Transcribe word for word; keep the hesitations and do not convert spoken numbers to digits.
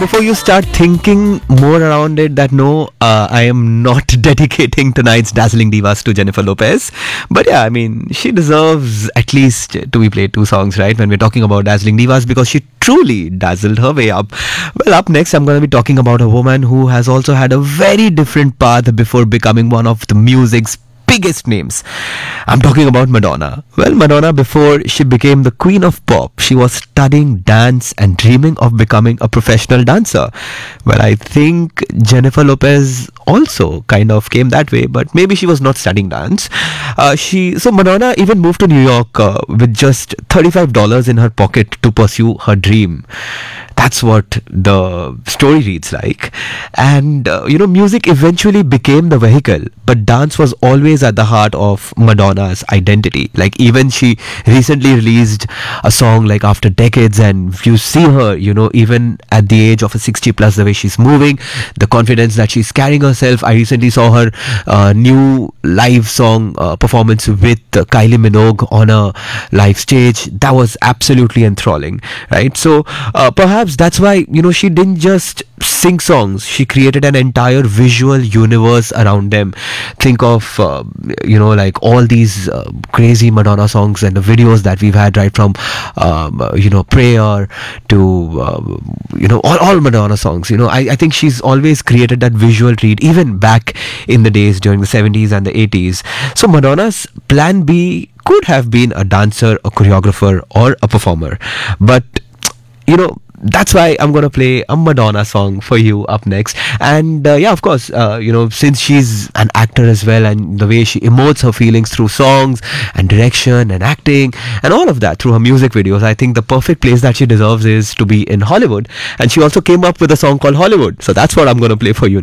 before you start thinking more around it, that no, uh, I am not dedicating tonight's Dazzling Divas to Jennifer Lopez. But yeah, I mean, she deserves at least to be played two songs, right? When we're talking about Dazzling Divas, because she truly dazzled her way up. Well, up next, I'm going to be talking about a woman who has also had a very different path before becoming one of the music's biggest names. I'm talking about Madonna. Well, Madonna, before she became the queen of pop, she was studying dance and dreaming of becoming a professional dancer. Well, I think Jennifer Lopez also kind of came that way, but maybe she was not studying dance. Uh, she so Madonna even moved to New York uh, with just thirty-five dollars in her pocket to pursue her dream. That's what the story reads like. And, uh, you know, music eventually became the vehicle, but dance was always at the heart of Madonna's identity. Like, even she recently released a song like After Decades, and you see her, you know, even at the age of a sixty plus, the way she's moving, the confidence that she's carrying herself. I recently saw her uh, new live song uh, performance with uh, Kylie Minogue on a live stage. That was absolutely enthralling, right? So uh, perhaps that's why, you know, she didn't just sing songs, she created an entire visual universe around them. Think of uh, you know, like all these uh, crazy Madonna songs and the videos that we've had, right from um, you know, Prayer to uh, you know, all, all Madonna songs. You know, I, I think she's always created that visual treat, even back in the days during the seventies and the eighties. So Madonna's plan B could have been a dancer, a choreographer, or a performer, but you know, that's why I'm going to play a Madonna song for you up next. And uh, yeah, of course, uh, you know, since she's an actor as well, and the way she emotes her feelings through songs and direction and acting and all of that through her music videos, I think the perfect place that she deserves is to be in Hollywood. And she also came up with a song called Hollywood. So that's what I'm going to play for you